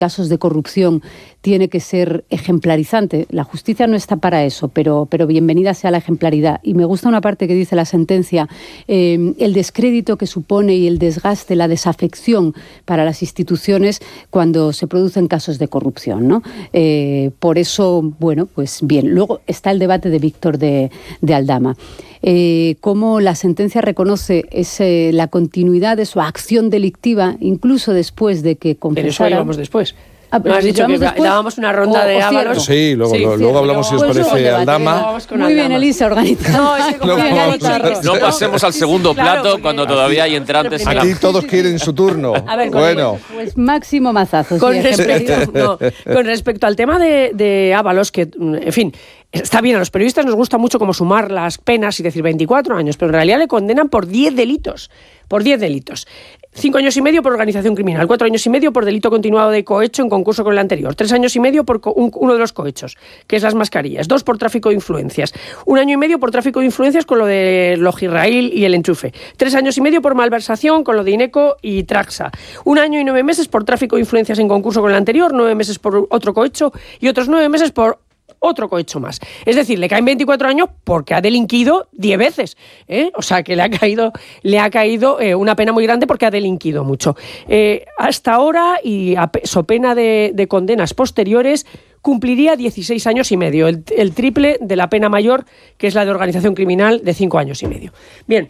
casos de corrupción tiene que ser ejemplarizante. La justicia no está para eso, pero bienvenida sea la ejemplaridad. Y me gusta una parte que dice la sentencia, el descrédito que supone y el desgaste, la desafección para las instituciones cuando se producen casos de corrupción, ¿no? Por eso, bueno, pues bien. Luego está el debate de Víctor de Aldama. Cómo la sentencia reconoce la continuidad de su acción delictiva, incluso después de que confesara. Pero eso íbamos después. ¿No has dicho que dábamos una ronda de Ábalos? Sí, luego hablamos, si os parece, Aldama. Muy bien, Elisa, organizada. No pasemos al segundo plato cuando todavía hay entrantes. Aquí todos quieren su turno. A ver, bueno. Pues máximo mazazo. Con respecto al tema de Ábalos, que, en fin, está bien, a los periodistas nos gusta mucho como sumar las penas y decir 24 años, pero en realidad le condenan por 10 delitos. Por 10 delitos. 5 años y medio por organización criminal, 4 años y medio por delito continuado de cohecho en concurso con el anterior, 3 años y medio por uno de los cohechos, que es las mascarillas, 2 por tráfico de influencias, 1 año y medio por tráfico de influencias con lo de Logirrail y el enchufe, 3 años y medio por malversación con lo de Ineco y Traxa, 1 año y 9 meses por tráfico de influencias en concurso con el anterior, 9 meses por otro cohecho y otros 9 meses por otro cohecho más. Es decir, le caen 24 años porque ha delinquido 10 veces. O sea, que le ha caído una pena muy grande porque ha delinquido mucho. Hasta ahora, y so pena de condenas posteriores, cumpliría 16 años y medio, el triple de la pena mayor, que es la de organización criminal, de 5 años y medio. Bien,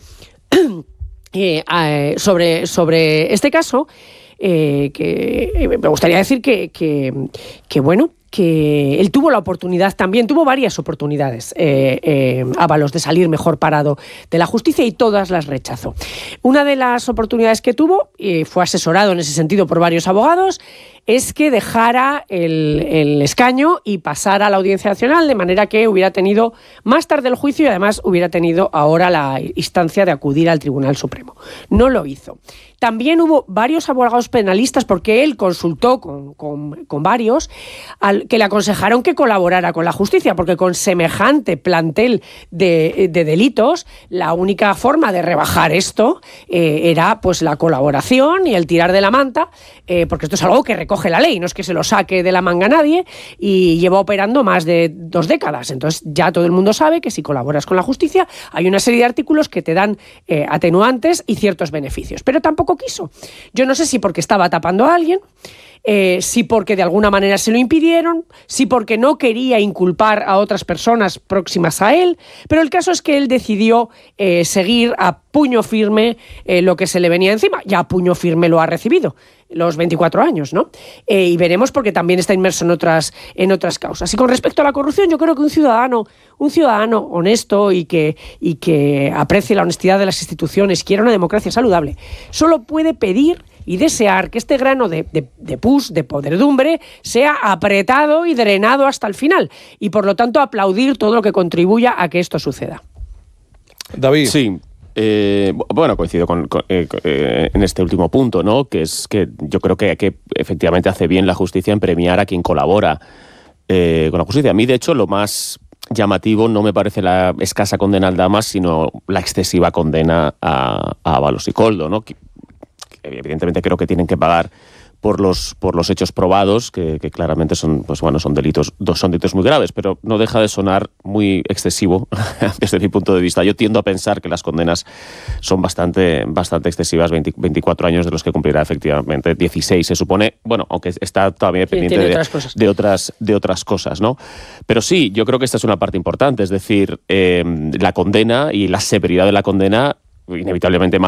sobre este caso, que me gustaría decir que bueno, que él tuvo la oportunidad, también tuvo varias oportunidades, Ábalos, de salir mejor parado de la justicia y todas las rechazó. Una de las oportunidades que tuvo, y fue asesorado en ese sentido por varios abogados, es que dejara el escaño y pasara a la Audiencia Nacional, de manera que hubiera tenido más tarde el juicio y además hubiera tenido ahora la instancia de acudir al Tribunal Supremo. No lo hizo. También hubo varios abogados penalistas, porque él consultó con varios, que le aconsejaron que colaborara con la justicia, porque con semejante plantel de delitos, la única forma de rebajar esto era pues la colaboración y el tirar de la manta, porque esto es algo que recoge la ley, no es que se lo saque de la manga nadie, y lleva operando más de 2 décadas. Entonces ya todo el mundo sabe que si colaboras con la justicia hay una serie de artículos que te dan atenuantes y ciertos beneficios, pero tampoco quiso. Yo no sé si porque estaba tapando a alguien, si porque de alguna manera se lo impidieron, si porque no quería inculpar a otras personas próximas a él, pero el caso es que él decidió seguir a puño firme lo que se le venía encima. Ya a puño firme lo ha recibido, los 24 años, ¿no? Y veremos, porque también está inmerso en otras causas. Y con respecto a la corrupción, yo creo que un ciudadano honesto y que aprecie la honestidad de las instituciones, quiera una democracia saludable, solo puede pedir y desear que este grano de pus, de podredumbre, sea apretado y drenado hasta el final, y por lo tanto aplaudir todo lo que contribuya a que esto suceda. David. Sí. Bueno, coincido en este último punto, ¿no? Que es que yo creo que efectivamente hace bien la justicia en premiar a quien colabora con la justicia. A mí, de hecho, lo más llamativo no me parece la escasa condena al Aldama, sino la excesiva condena a Ábalos y Koldo, ¿no? Que evidentemente creo que tienen que pagar por los hechos probados, que claramente son delitos muy graves, pero no deja de sonar muy excesivo desde mi punto de vista. Yo tiendo a pensar que las condenas son bastante excesivas, 24 años, de los que cumplirá efectivamente 16, se supone, bueno, aunque está todavía pendiente de otras cosas, ¿no? Pero sí, yo creo que esta es una parte importante, es decir, la condena y la severidad de la condena inevitablemente